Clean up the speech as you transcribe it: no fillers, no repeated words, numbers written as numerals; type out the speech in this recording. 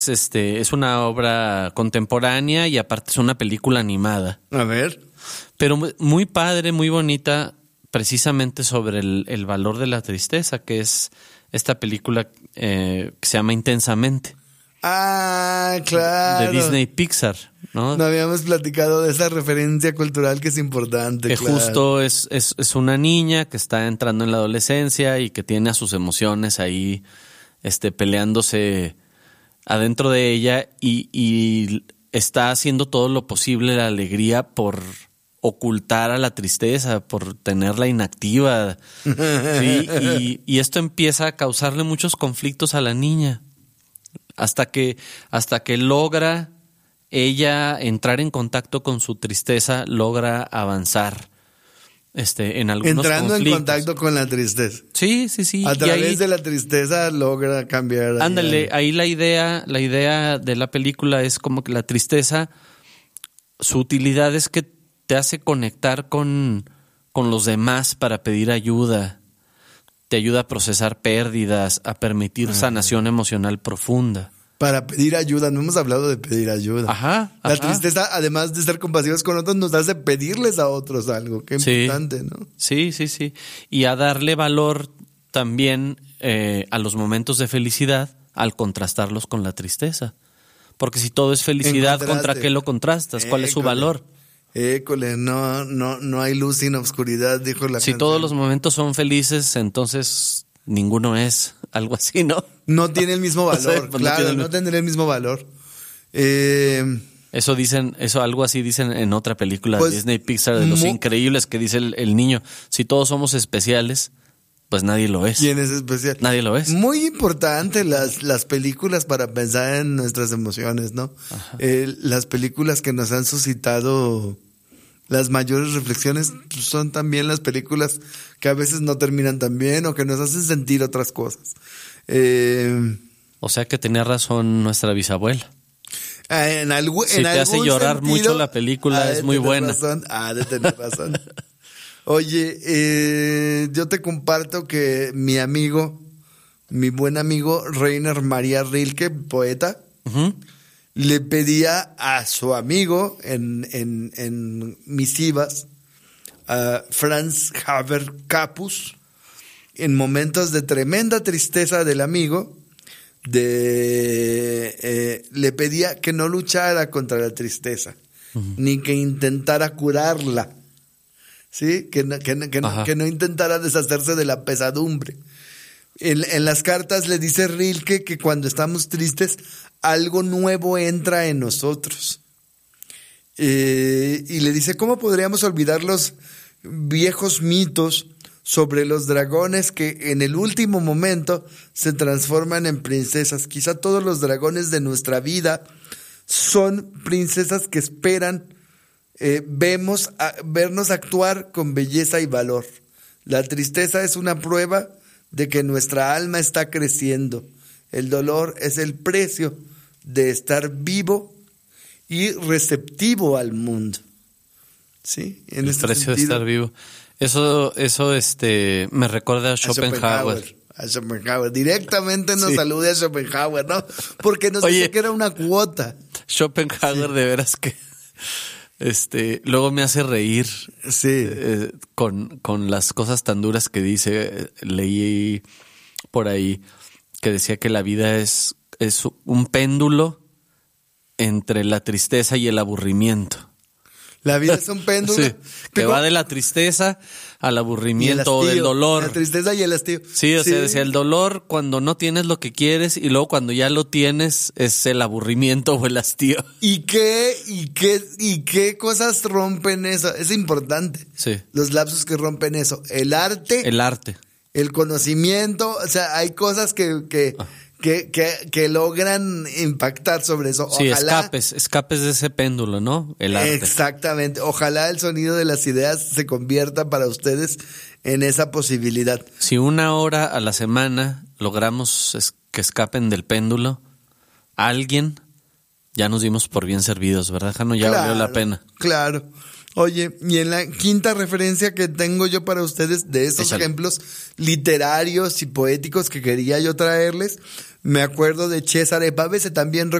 es una obra contemporánea y aparte es una película animada. A ver. Pero muy padre, muy bonita, precisamente sobre el valor de la tristeza, que es esta película que se llama Intensamente. Ah, claro. De Disney Pixar, ¿no? No habíamos platicado de esa referencia cultural que es importante. Que claro. justo es una niña que está entrando en la adolescencia y que tiene a sus emociones ahí peleándose adentro de ella y está haciendo todo lo posible la alegría por ocultar a la tristeza, por tenerla inactiva. ¿Sí? Y esto empieza a causarle muchos conflictos a la niña hasta que logra ella entrar en contacto con su tristeza, logra avanzar en algunos entrando conflictos. En contacto con la tristeza. Sí. A través de la tristeza logra cambiar. Ándale, ahí la idea de la película es como que la tristeza, su utilidad es que te hace conectar con los demás para pedir ayuda, te ayuda a procesar pérdidas, a permitir sanación emocional profunda. Para pedir ayuda, no hemos hablado de pedir ayuda. Ajá. La tristeza, además de ser compasivos con otros, nos hace pedirles a otros algo. Qué importante, ¿no? Sí. Y a darle valor también a los momentos de felicidad al contrastarlos con la tristeza. Porque si todo es felicidad, ¿contra qué lo contrastas? ¿Cuál es su valor? No hay luz sin obscuridad, dijo la canción. Si todos los momentos son felices, entonces ninguno es algo así, ¿no? No tiene el mismo valor, claro, no tendría el mismo valor. Eso algo así dicen en otra película de Disney Pixar de Los Increíbles, que dice el niño, si todos somos especiales, pues nadie lo es. ¿Quién es especial? Nadie lo es. Muy importante las películas para pensar en nuestras emociones, ¿no? Las películas que nos han suscitado las mayores reflexiones son también las películas que a veces no terminan tan bien o que nos hacen sentir otras cosas. O sea que tenía razón nuestra bisabuela. Si te hace llorar sentido, mucho la película, es muy buena. De tener razón. Oye, yo te comparto que mi buen amigo Rainer Maria Rilke, poeta, le pedía a su amigo en misivas, a Franz Haber Capus, en momentos de tremenda tristeza del amigo, le pedía que no luchara contra la tristeza, ni que intentara curarla. ¿Sí? Que no intentara deshacerse de la pesadumbre. En las cartas le dice Rilke que cuando estamos tristes, algo nuevo entra en nosotros. Y le dice, ¿cómo podríamos olvidar los viejos mitos sobre los dragones que en el último momento se transforman en princesas? Quizá todos los dragones de nuestra vida son princesas que esperan vernos actuar con belleza y valor. La tristeza es una prueba de que nuestra alma está creciendo. El dolor es el precio de estar vivo y receptivo al mundo. ¿Sí? En el precio de estar vivo. Eso me recuerda a Schopenhauer. A Schopenhauer. Directamente nos salude a Schopenhauer, ¿no? Porque nos dice que era una cuota. Schopenhauer, de veras que luego me hace reír con las cosas tan duras que dice. Leí por ahí que decía que la vida es un péndulo entre la tristeza y el aburrimiento. La vida es un péndulo. Sí, que va de la tristeza al aburrimiento o del dolor. La tristeza y el hastío. Sí, o sea, decía el dolor cuando no tienes lo que quieres y luego cuando ya lo tienes es el aburrimiento o el hastío. ¿Y qué cosas rompen eso? Es importante. Sí. Los lapsos que rompen eso. El arte. El conocimiento. O sea, hay cosas que logran impactar sobre eso. Sí, escapes de ese péndulo, ¿no? El arte. Exactamente. Ojalá el sonido de las ideas se convierta para ustedes en esa posibilidad. Si 1 hora a la semana logramos que escapen del péndulo, alguien, ya nos dimos por bien servidos, ¿verdad, Jano? Ya valió la pena. Claro. Oye, y en la quinta referencia que tengo yo para ustedes de esos ejemplos literarios y poéticos que quería yo traerles, Me acuerdo de Cesare Pavese, también